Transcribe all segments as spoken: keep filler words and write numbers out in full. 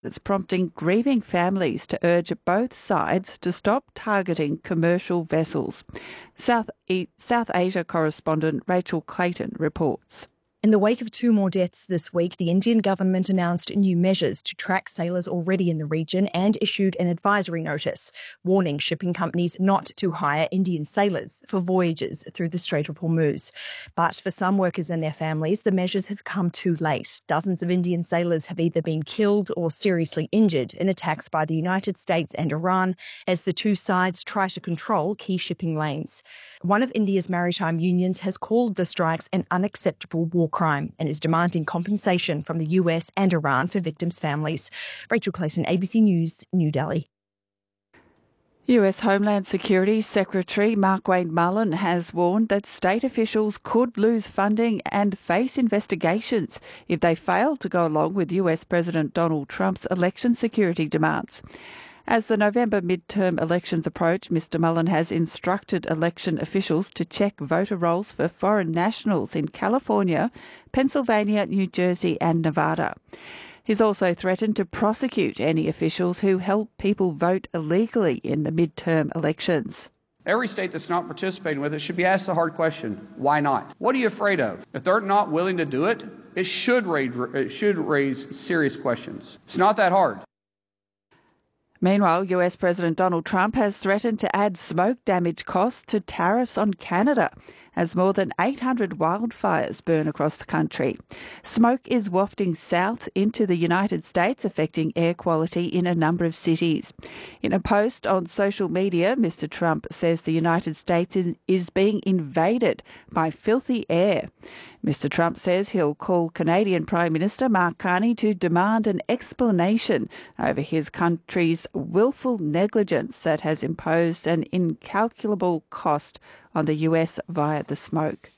that's prompting grieving families to urge both sides to stop targeting commercial vessels. South, e- South Asia correspondent Rachel Clayton reports. In the wake of two more deaths this week, the Indian government announced new measures to track sailors already in the region and issued an advisory notice, warning shipping companies not to hire Indian sailors for voyages through the Strait of Hormuz. But for some workers and their families, the measures have come too late. Dozens of Indian sailors have either been killed or seriously injured in attacks by the United States and Iran as the two sides try to control key shipping lanes. One of India's maritime unions has called the strikes an unacceptable war crime and is demanding compensation from the U S and Iran for victims' families. Rachel Clayton, A B C News, New Delhi. U S Homeland Security Secretary Markwayne Mullin has warned that state officials could lose funding and face investigations if they fail to go along with U S President Donald Trump's election security demands. As the November midterm elections approach, Mister Mullin has instructed election officials to check voter rolls for foreign nationals in California, Pennsylvania, New Jersey and Nevada. He's also threatened to prosecute any officials who help people vote illegally in the midterm elections. Every state that's not participating with it should be asked the hard question, why not? What are you afraid of? If they're not willing to do it, it should raise, it should raise serious questions. It's not that hard. Meanwhile, U S President Donald Trump has threatened to add smoke damage costs to tariffs on Canada as more than eight hundred wildfires burn across the country. Smoke is wafting south into the United States, affecting air quality in a number of cities. In a post on social media, Mister Trump says the United States is being invaded by filthy air. Mister Trump says he'll call Canadian Prime Minister Mark Carney to demand an explanation over his country's willful negligence that has imposed an incalculable cost on the U S via the smoke.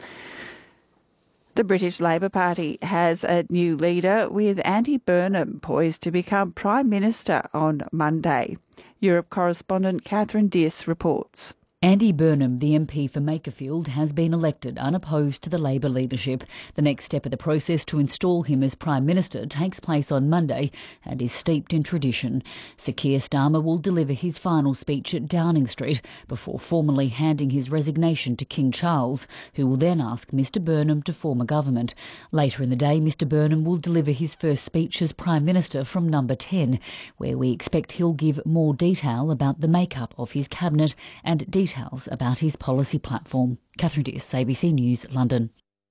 The British Labour Party has a new leader, with Andy Burnham poised to become Prime Minister on Monday. Europe correspondent Catherine Diss reports. Andy Burnham, the M P for Makerfield, has been elected unopposed to the Labor leadership. The next step of the process to install him as Prime Minister takes place on Monday and is steeped in tradition. Sir Keir Starmer will deliver his final speech at Downing Street before formally handing his resignation to King Charles, who will then ask Mister Burnham to form a government. Later in the day, Mister Burnham will deliver his first speech as Prime Minister from Number ten, where we expect he'll give more detail about the makeup of his cabinet and details about his policy platform. Catherine Diss, A B C News, London.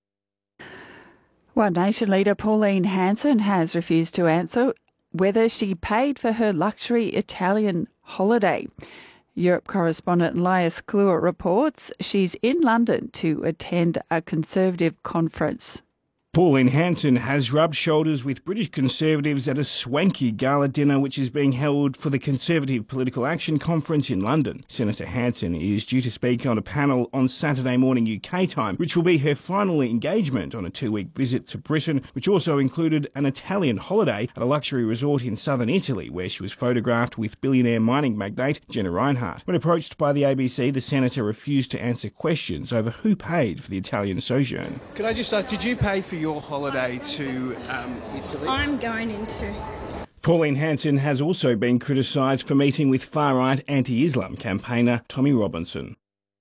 One Nation leader Pauline Hanson has refused to answer whether she paid for her luxury Italian holiday. Europe correspondent Elias Kluwer reports she's in London to attend a Conservative conference. Pauline Hanson has rubbed shoulders with British Conservatives at a swanky gala dinner which is being held for the Conservative Political Action Conference in London. Senator Hanson is due to speak on a panel on Saturday morning U K time, which will be her final engagement on a two-week visit to Britain, which also included an Italian holiday at a luxury resort in southern Italy, where she was photographed with billionaire mining magnate Jenna Reinhardt. When approached by the A B C, the senator refused to answer questions over who paid for the Italian sojourn. Could I just say, did you pay for your holiday to um, Italy? I'm going into. Pauline Hanson has also been criticised for meeting with far-right anti-Islam campaigner Tommy Robinson.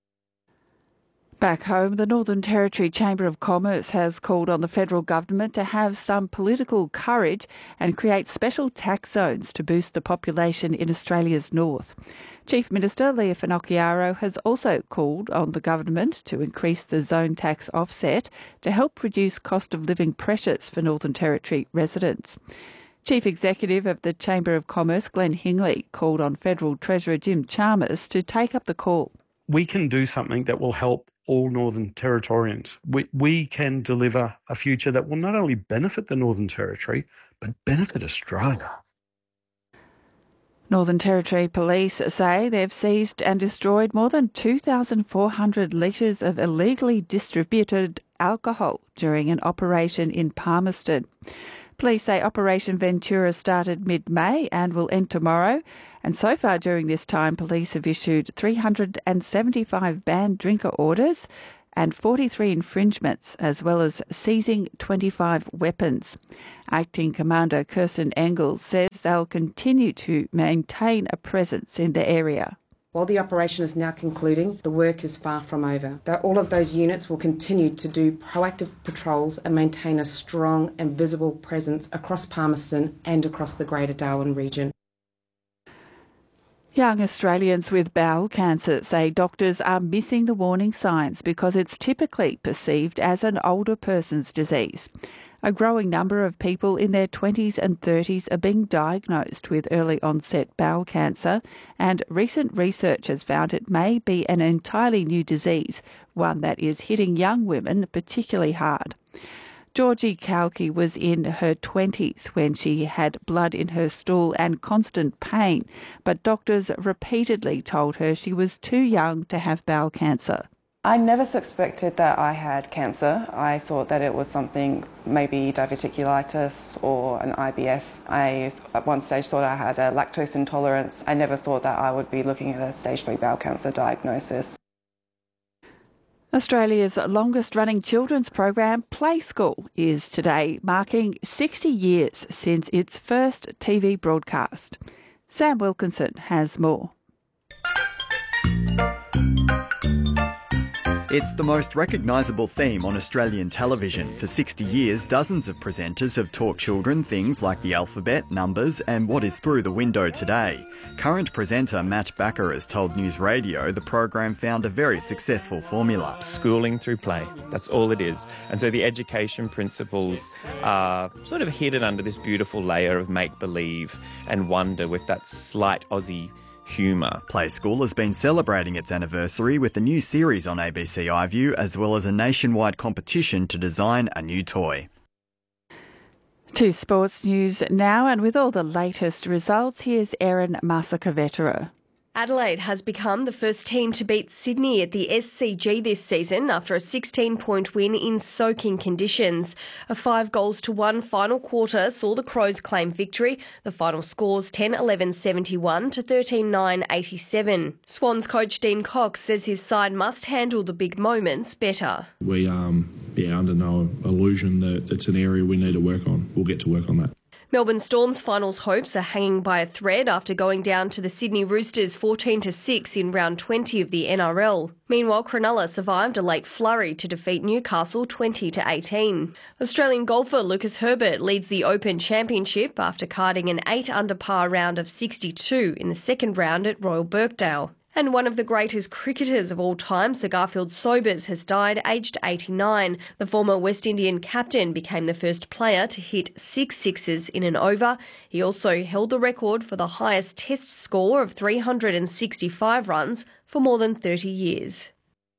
Back home, the Northern Territory Chamber of Commerce has called on the federal government to have some political courage and create special tax zones to boost the population in Australia's north. Chief Minister Leah Finocchiaro has also called on the government to increase the zone tax offset to help reduce cost of living pressures for Northern Territory residents. Chief Executive of the Chamber of Commerce, Glenn Hingley, called on Federal Treasurer Jim Chalmers to take up the call. We can do something that will help all Northern Territorians. We, we can deliver a future that will not only benefit the Northern Territory, but benefit Australia. Northern Territory Police say they've seized and destroyed more than two thousand four hundred litres of illegally distributed alcohol during an operation in Palmerston. Police say Operation Ventura started mid-May and will end tomorrow, and so far during this time police have issued three hundred seventy-five banned drinker orders and forty-three infringements, as well as seizing twenty-five weapons. Acting Commander Kirsten Engels says they'll continue to maintain a presence in the area. While the operation is now concluding, the work is far from over. All of those units will continue to do proactive patrols and maintain a strong and visible presence across Palmerston and across the Greater Darwin region. Young Australians with bowel cancer say doctors are missing the warning signs because it's typically perceived as an older person's disease. A growing number of people in their twenties and thirties are being diagnosed with early onset bowel cancer, and recent research has found it may be an entirely new disease, one that is hitting young women particularly hard. Georgie Kalki was in her twenties when she had blood in her stool and constant pain, but doctors repeatedly told her she was too young to have bowel cancer. I never suspected that I had cancer. I thought that it was something, maybe diverticulitis or an I B S. I at one stage thought I had a lactose intolerance. I never thought that I would be looking at a stage three bowel cancer diagnosis. Australia's longest-running children's program, Play School, is today marking sixty years since its first T V broadcast. Sam Wilkinson has more. It's the most recognisable theme on Australian television. For sixty years, dozens of presenters have taught children things like the alphabet, numbers and what is through the window today. Current presenter Matt Backer has told News Radio the program found a very successful formula. Schooling through play, that's all it is. And so the education principles are sort of hidden under this beautiful layer of make-believe and wonder with that slight Aussie humour. Play School has been celebrating its anniversary with a new series on A B C iView, as well as a nationwide competition to design a new toy. To sports news now, and with all the latest results, here's Erin Masakavetera. Adelaide has become the first team to beat Sydney at the S C G this season after a sixteen-point win in soaking conditions. A five goals to one final quarter saw the Crows claim victory. The final scores ten eleven seventy-one to thirteen nine eighty-seven. Swans coach Dean Cox says his side must handle the big moments better. We um yeah under no illusion that it's an area we need to work on. We'll get to work on that. Melbourne Storm's finals hopes are hanging by a thread after going down to the Sydney Roosters fourteen to six in round twenty of the N R L. Meanwhile, Cronulla survived a late flurry to defeat Newcastle twenty to eighteen. Australian golfer Lucas Herbert leads the Open Championship after carding an eight under par round of sixty-two in the second round at Royal Birkdale. And one of the greatest cricketers of all time, Sir Garfield Sobers, has died aged eighty-nine. The former West Indian captain became the first player to hit six sixes in an over. He also held the record for the highest test score of three hundred sixty-five runs for more than thirty years.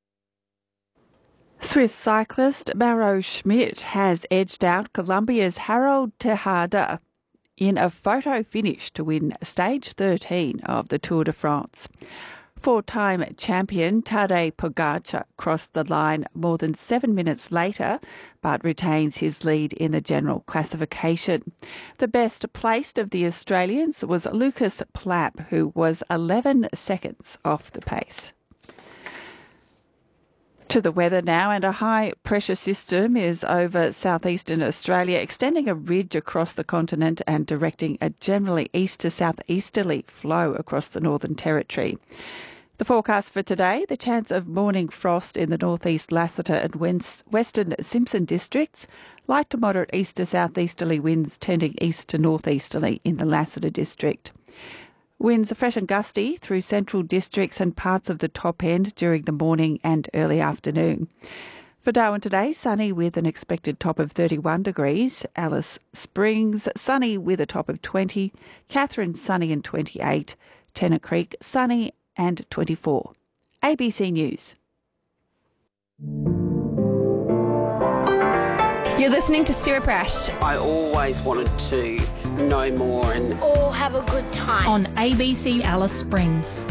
Swiss cyclist Mauro Schmidt has edged out Colombia's Harold Tejada in a photo finish to win stage thirteen of the Tour de France. Four-time champion Tadej Pogacar crossed the line more than seven minutes later, but retains his lead in the general classification. The best placed of the Australians was Lucas Plapp, who was eleven seconds off the pace. To the weather now, and a high-pressure system is over southeastern Australia, extending a ridge across the continent and directing a generally east to southeasterly flow across the Northern Territory. The forecast for today: the chance of morning frost in the northeast Lassiter and western Simpson districts, light to moderate east to southeasterly winds tending east to northeasterly in the Lassiter district. Winds are fresh and gusty through central districts and parts of the top end during the morning and early afternoon. For Darwin today, sunny with an expected top of thirty-one degrees. Alice Springs, sunny with a top of twenty. Katherine, sunny and twenty-eight. Tennant Creek, sunny and twenty-four. A B C News. You're listening to Stuart Brash. I always wanted to know more and all have a good time on A B C Alice Springs.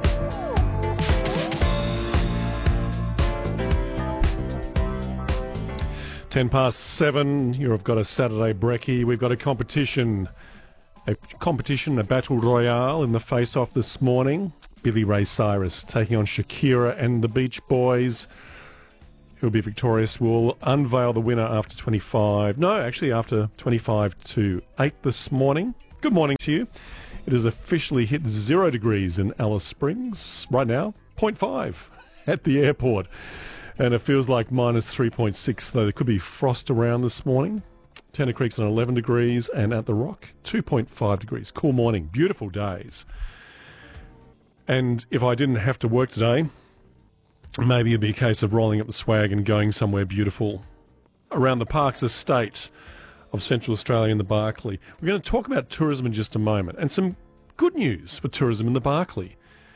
Ten past seven. You've got a Saturday brekkie. We've got a competition, a competition, a battle royale in the face-off this morning. Billy Ray Cyrus taking on Shakira and the Beach Boys. who'll be victorious, will unveil the winner after twenty-five. No, actually after twenty-five to eight this morning. Good morning to you. It has officially hit zero degrees in Alice Springs right now, zero point five at the airport. And it feels like minus three point six, though there could be frost around this morning. Tennant Creek's on eleven degrees, and at the Rock, two point five degrees. Cool morning, beautiful days. And if I didn't have to work today, maybe it'd be a case of rolling up the swag and going somewhere beautiful around the Parks Estate of Central Australia in the Barkly. We're going to talk about tourism in just a moment, and some good news for tourism in the Barkly.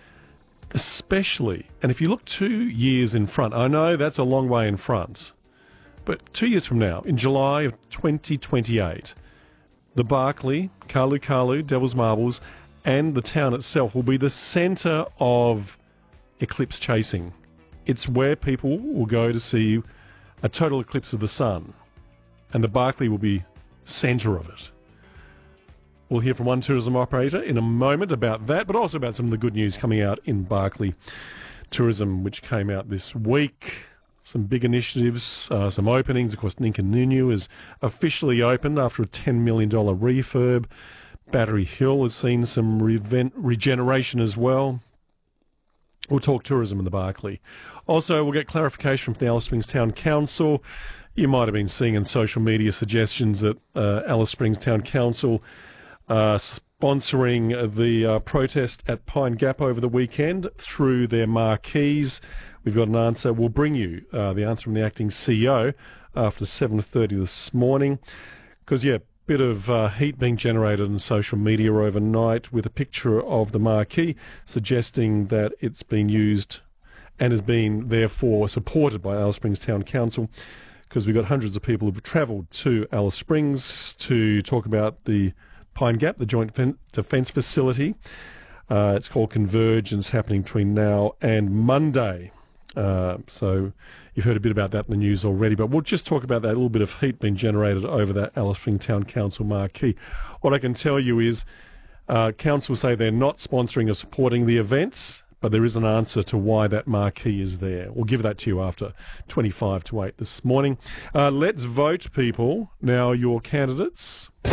Especially, and if you look two years in front, I know that's a long way in front, but two years from now, in July of twenty twenty-eight, the Barkly, Kalu Kalu, Devil's Marbles, and the town itself will be the centre of eclipse chasing. It's where people will go to see a total eclipse of the sun, and the Barkly will be centre of it. We'll hear from one tourism operator in a moment about that, but also about some of the good news coming out in Barkly tourism, which came out this week. Some big initiatives, uh, some openings. Of course, Ninkanunu is officially opened after a ten million dollars refurb. Battery Hill has seen some re- regeneration as well. We'll talk tourism in the Barkly. Also, we'll get clarification from the Alice Springs Town Council. You might have been seeing in social media suggestions that uh, Alice Springs Town Council uh, sponsoring the uh, protest at Pine Gap over the weekend through their marquees. We've got an answer. We'll bring you uh, the answer from the acting C E O after seven thirty this morning. Because, yeah, bit of uh, heat being generated in social media overnight with a picture of the marquee suggesting that it's been used and has been, therefore, supported by Alice Springs Town Council, because we've got hundreds of people who've travelled to Alice Springs to talk about the Pine Gap, the Joint Defence Facility. Uh, it's called Converge, and it's happening between now and Monday. Uh, so you've heard a bit about that in the news already, but we'll just talk about that. A little bit of heat being generated over that Alice Springs Town Council marquee. What I can tell you is uh, council say they're not sponsoring or supporting the events, but there is an answer to why that marquee is there. We'll give that to you after twenty-five to eight this morning. Uh, let's vote, people. Now, your candidates.